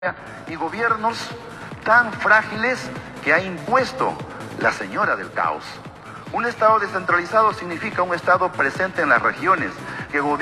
y gobiernos tan frágiles que ha impuesto la señora del caos. Un Estado descentralizado significa un Estado presente en las regiones, que gobierna